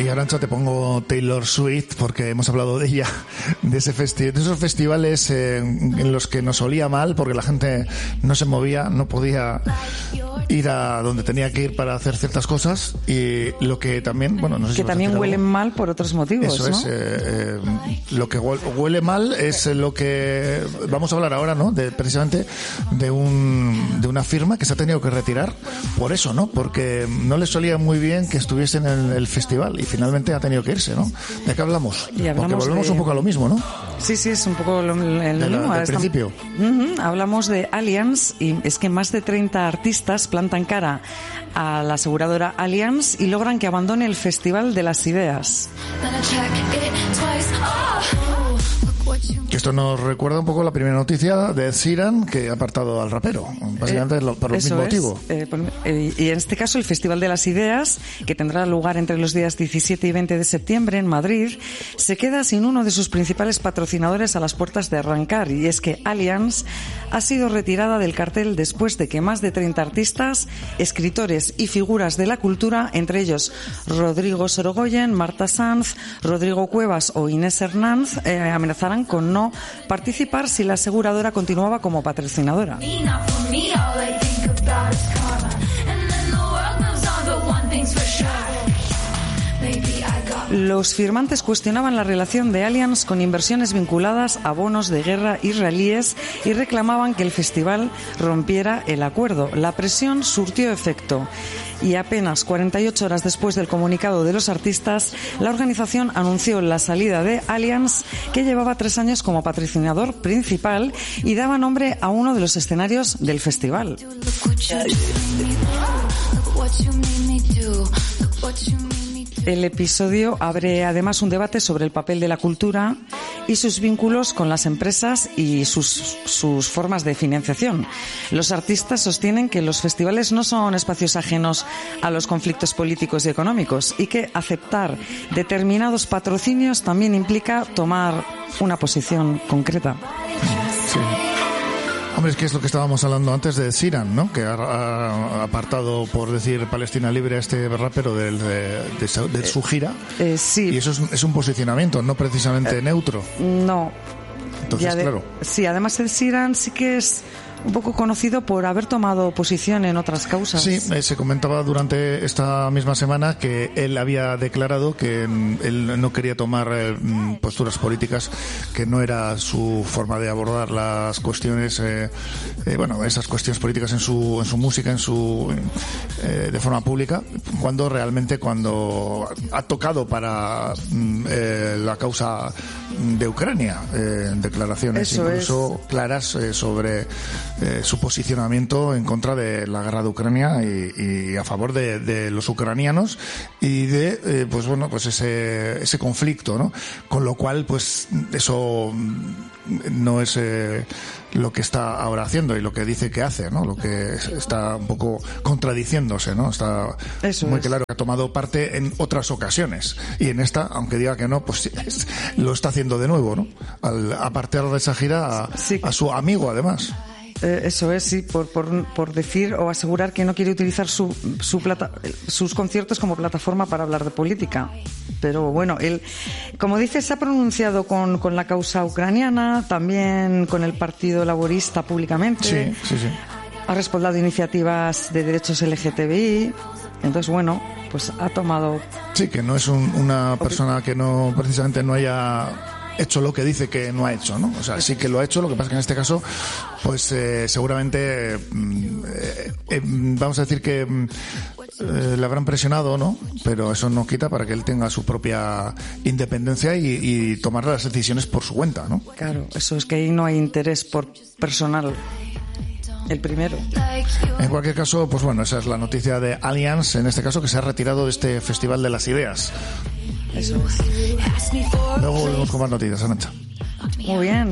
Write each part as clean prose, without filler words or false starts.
Y Arantxa, te pongo Taylor Swift porque hemos hablado de ella, de esos festivales en los que nos olía mal porque la gente no se movía, no podía ir a donde tenía que ir para hacer ciertas cosas, y lo que también, bueno, no sé si que también huelen mal por otros motivos. Eso, ¿no? Es lo que huele mal es lo que vamos a hablar ahora, ¿no? Precisamente de una firma que se ha tenido que retirar por eso, ¿no? Porque no les solía muy bien que estuviesen en el festival y finalmente ha tenido que irse, ¿no? ¿De qué hablamos? Porque volvemos un poco a lo mismo, ¿no? Sí, es un poco lo mismo. Del principio. Hablamos de Allianz, y es que más de 30 artistas plantan cara a la aseguradora Allianz y logran que abandone el Festival de las Ideas. Que esto nos recuerda un poco la primera noticia de Ed Sheeran, que ha apartado al rapero, básicamente por el mismo motivo. Y en este caso el Festival de las Ideas, que tendrá lugar entre los días 17 y 20 de septiembre en Madrid, se queda sin uno de sus principales patrocinadores a las puertas de arrancar, y es que Allianz ha sido retirada del cartel después de que más de 30 artistas, escritores y figuras de la cultura, entre ellos Rodrigo Sorogoyen, Marta Sanz, Rodrigo Cuevas o Inés Hernández, amenazaran con no participar si la aseguradora continuaba como patrocinadora. Los firmantes cuestionaban la relación de Allianz con inversiones vinculadas a bonos de guerra israelíes y reclamaban que el festival rompiera el acuerdo. La presión surtió efecto y apenas 48 horas después del comunicado de los artistas, la organización anunció la salida de Allianz, que llevaba 3 años como patrocinador principal y daba nombre a uno de los escenarios del festival. El episodio abre además un debate sobre el papel de la cultura y sus vínculos con las empresas y sus formas de financiación. Los artistas sostienen que los festivales no son espacios ajenos a los conflictos políticos y económicos, y que aceptar determinados patrocinios también implica tomar una posición concreta. Sí. Hombre, es que es lo que estábamos hablando antes de Sheeran, ¿no? Que ha apartado, por decir, Palestina Libre a este rapero de su gira. Sí. Y eso es un posicionamiento, no precisamente neutro. No. Entonces, claro. Sí, además el Sheeran sí que es un poco conocido por haber tomado posición en otras causas. Sí, se comentaba durante esta misma semana que él había declarado que él no quería tomar posturas políticas, que no era su forma de abordar las cuestiones, esas cuestiones políticas en su música, de forma pública, cuando ha tocado para la causa de Ucrania, declaraciones incluso claras sobre su posicionamiento en contra de la guerra de Ucrania y a favor de los ucranianos y de ese conflicto, ¿no? Con lo cual, pues eso no es lo que está ahora haciendo y lo que dice que hace, ¿no? Lo que está un poco contradiciéndose, ¿no? Está muy claro que ha tomado parte en otras ocasiones, y en esta, aunque diga que no, pues lo está haciendo de nuevo, ¿no? Al apartar de esa gira a su amigo, además. Eso es, sí, por decir o asegurar que no quiere utilizar sus conciertos como plataforma para hablar de política. Pero bueno, él, como dices, se ha pronunciado con la causa ucraniana, también con el Partido Laborista públicamente. Sí. Ha respaldado iniciativas de derechos LGTBI. Entonces, bueno, pues ha tomado... Sí, que no es una persona que no precisamente no haya hecho lo que dice que no ha hecho, ¿no? O sea, sí que lo ha hecho, lo que pasa es que en este caso, pues seguramente vamos a decir que le habrán presionado, ¿no? Pero eso no quita para que él tenga su propia independencia y tomar las decisiones por su cuenta, ¿no? Claro, eso es que ahí no hay interés por personal. El primero. En cualquier caso, pues bueno, esa es la noticia de Allianz, en este caso, que se ha retirado de este Festival de las Ideas. Eso es. Luego volvemos con más noticias, Arantxa. Muy bien.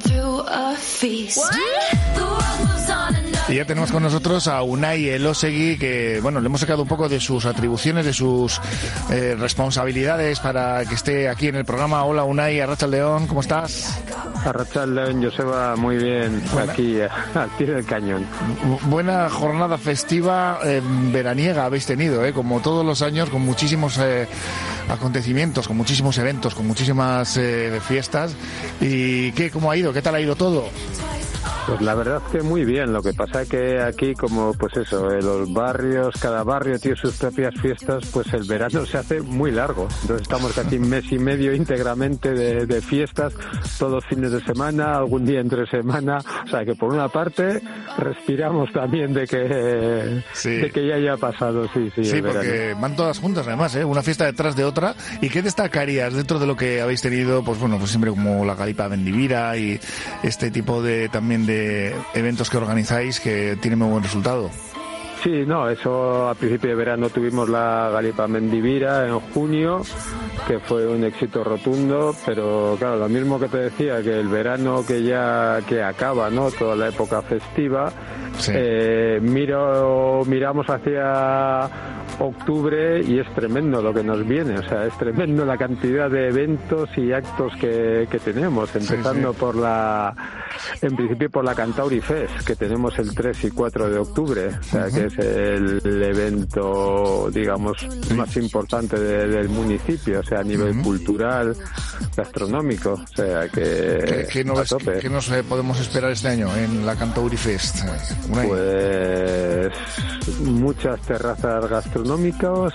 Y ya tenemos con nosotros a Unai Elósegui, que bueno, le hemos sacado un poco de sus atribuciones, de sus responsabilidades para que esté aquí en el programa. Hola Unai, Arratsaldeon, ¿cómo estás? Arratsaldeon, Joseba, muy bien, aquí al pie del cañón. Buena jornada festiva veraniega habéis tenido, como todos los años, con muchísimos acontecimientos, con muchísimos eventos, con muchísimas fiestas. ¿Y cómo ha ido? ¿Qué tal ha ido todo? Pues la verdad que muy bien. Lo que pasa es que aquí, como pues eso, los barrios, cada barrio tiene sus propias fiestas, pues el verano se hace muy largo. Entonces estamos casi un mes y medio íntegramente de fiestas, todos fines de semana, algún día entre semana. O sea que por una parte respiramos también de que ya haya pasado, sí, porque verano. Van todas juntas además, una fiesta detrás de otra. ¿Y qué destacarías dentro de lo que habéis tenido? Pues bueno, pues siempre como la Galipa Mendivira y este tipo de también de eventos que organizáis que tienen muy buen resultado. Sí, no, eso a principio de verano tuvimos la Galipa Mendivira en junio, que fue un éxito rotundo, pero claro, lo mismo que te decía, que el verano que acaba, ¿no? Toda la época festiva, sí. Miramos hacia octubre y es tremendo lo que nos viene, o sea, es tremendo la cantidad de eventos y actos que tenemos, empezando en principio por la Cantauri Fest, que tenemos el 3 y 4 de octubre, o sea, que es el evento, digamos, más importante del municipio, o sea, a nivel cultural, gastronómico, o sea, ¿Qué nos podemos esperar este año en la Cantauri Fest? Pues muchas terrazas gastronómicas,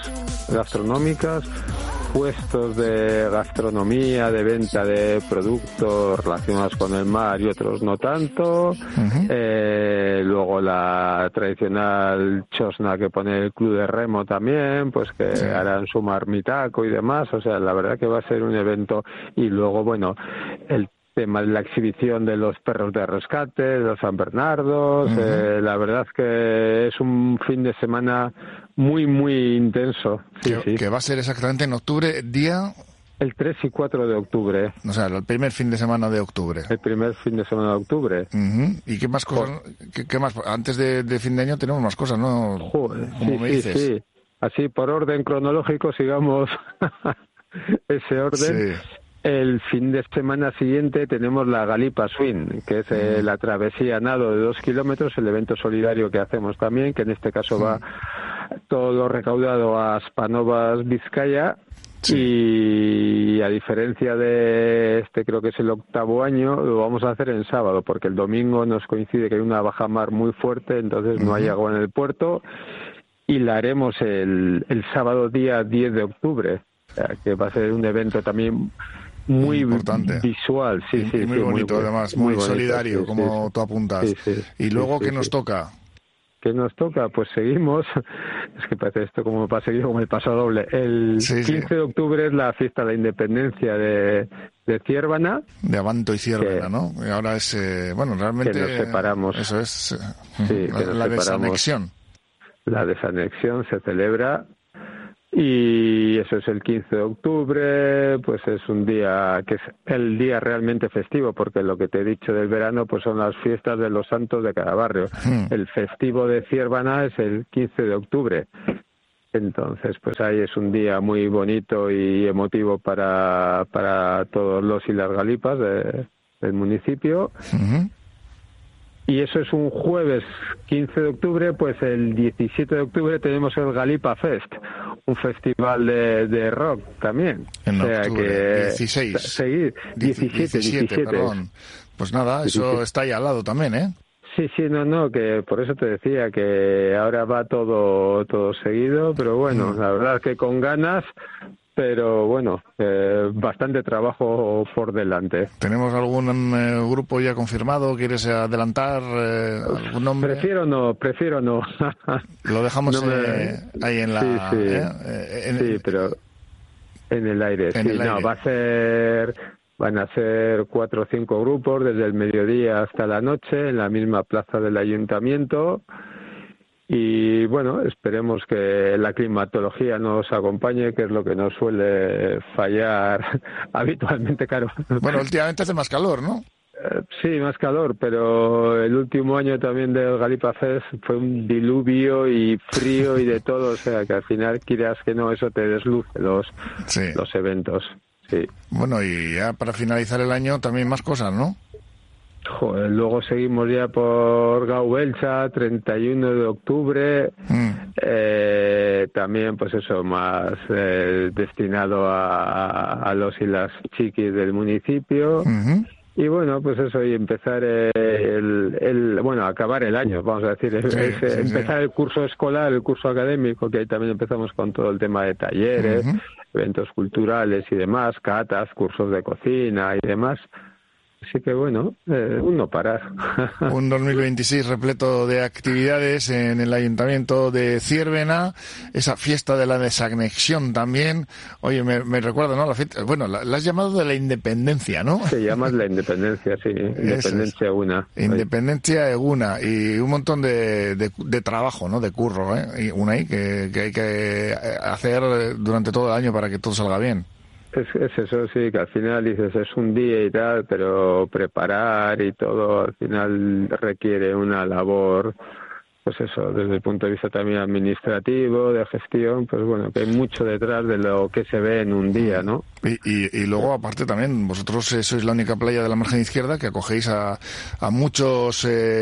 puestos de gastronomía, de venta de productos relacionados con el mar y otros no tanto. Luego la tradicional chosna que pone el Club de Remo también, pues que harán su marmitaco y demás. O sea, la verdad que va a ser un evento. Y luego, bueno, el tema de la exhibición de los perros de rescate, de los San Bernardos. La verdad que es un fin de semana muy, muy intenso. Que va a ser exactamente en octubre, día... El 3 y 4 de octubre. O sea, el primer fin de semana de octubre. El primer fin de semana de octubre. ¿Y qué más cosas? ¿Qué más? Antes de fin de año tenemos más cosas, ¿no? Joder, sí. Así, por orden cronológico, sigamos ese orden. Sí. El fin de semana siguiente tenemos la Galipa Swing, que es la travesía nado de 2 kilómetros, el evento solidario que hacemos también, que en este caso va todo lo recaudado a Aspanovas Vizcaya. Y a diferencia de creo que es el 8º año, lo vamos a hacer en sábado, porque el domingo nos coincide que hay una bajamar muy fuerte, entonces no hay agua en el puerto, y la haremos el sábado día 10 de octubre, o sea, que va a ser un evento también muy importante, visual, y muy bonito, además, muy solidario, como tú apuntas. Y luego, ¿qué nos toca? ¿Qué nos toca? Pues seguimos. Es que parece esto como para seguir como el paso doble. El 15 de octubre es la fiesta de la independencia de Ciérvana. De Abanto y Ciérvana, ¿no? Y ahora es, realmente... Que nos separamos. Eso es la desanexión. La desanexión se celebra. Y eso es el 15 de octubre, pues es un día que es el día realmente festivo, porque lo que te he dicho del verano pues son las fiestas de los santos de cada barrio. El festivo de Ciérvana es el 15 de octubre. Entonces, pues ahí es un día muy bonito y emotivo para todos los y las galipas del municipio. Y eso es un jueves 15 de octubre, pues el 17 de octubre tenemos el Galipa Fest, un festival de rock también. En octubre, 17, perdón. Pues nada, 17. Eso está ahí al lado también, ¿eh? Sí, no, que por eso te decía que ahora va todo seguido, pero bueno, la verdad es que con ganas... Pero bueno, bastante trabajo por delante. ¿Tenemos algún grupo ya confirmado? ¿Quieres adelantar algún nombre? Prefiero no. Lo dejamos ahí en la... Sí, pero en el aire. Van a ser 4 o 5 grupos desde el mediodía hasta la noche en la misma plaza del ayuntamiento. Y bueno, esperemos que la climatología nos acompañe, que es lo que nos suele fallar habitualmente, claro. Bueno, últimamente hace más calor, ¿no? Sí, más calor, pero el último año también del Galipa Fest fue un diluvio y frío y de todo, o sea que al final, quieras que no, eso te desluce los eventos. Sí. Bueno, y ya para finalizar el año también más cosas, ¿no? Joder, luego seguimos ya por Gaubelcha, 31 de octubre, también pues eso, más destinado a los y las chiquis del municipio. Y bueno, pues eso, y empezar acabar el año, vamos a decir, empezar el curso escolar, el curso académico, que ahí también empezamos con todo el tema de talleres, eventos culturales y demás, catas, cursos de cocina y demás. Así que bueno, un no parar. Un 2026 repleto de actividades en el Ayuntamiento de Ziérbena, esa fiesta de la desanexión también. Oye, me recuerda, ¿no? La fiesta, bueno, la has llamado de la independencia, ¿no? Se llama la independencia, sí. Independencia Eguna. Independencia Eguna. Y un montón de trabajo, ¿no? De curro, ¿eh? Y Unai, que hay que hacer durante todo el año para que todo salga bien. Es eso, sí, que al final dices es un día y tal, pero preparar y todo al final requiere una labor, pues eso, desde el punto de vista también administrativo, de gestión, pues bueno, que hay mucho detrás de lo que se ve en un día, ¿no? Y luego, aparte también, vosotros sois la única playa de la margen izquierda que acogéis a muchos,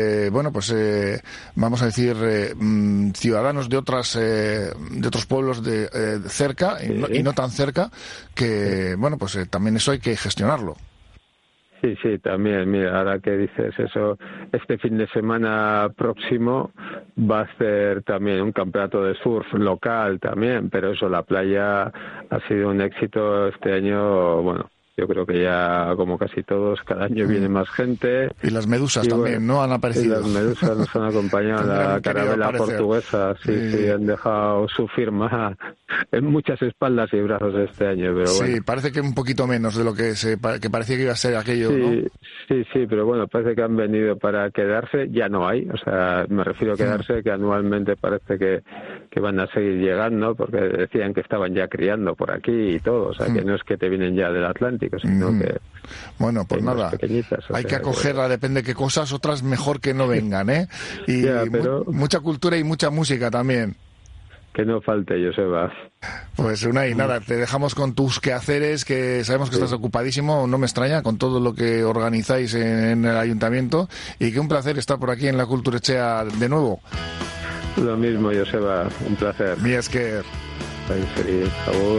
vamos a decir, ciudadanos de otros pueblos de cerca y no tan cerca, que, bueno, pues también eso hay que gestionarlo. Sí, también, mira, ahora que dices eso, este fin de semana próximo va a ser también un campeonato de surf local también, pero eso, la playa ha sido un éxito este año, bueno, yo creo que ya como casi todos, cada año viene más gente. Y las medusas también, ¿no? Han aparecido. Y las medusas nos han acompañado en la carabela portuguesa, sí, han dejado su firma en muchas espaldas y brazos este año, pero bueno. Sí, parece que un poquito menos de lo que parecía que iba a ser aquello, ¿no? Sí, pero bueno, parece que han venido para quedarse, ya no hay, o sea, me refiero a quedarse, que anualmente parece que van a seguir llegando, porque decían que estaban ya criando por aquí y todo, o sea, que no es que te vienen ya del Atlántico, sino que... Bueno, pues nada, hay que acogerla, depende de qué cosas, otras mejor que no vengan, ¿eh? Y pero... mucha cultura y mucha música también. Que no falte, Joseba. Pues Unai, nada, te dejamos con tus quehaceres, que sabemos que estás ocupadísimo, no me extraña, con todo lo que organizáis en el ayuntamiento, y que un placer estar por aquí en la Kulturechea de nuevo. Lo mismo, Joseba, un placer. Mi esker. Sí,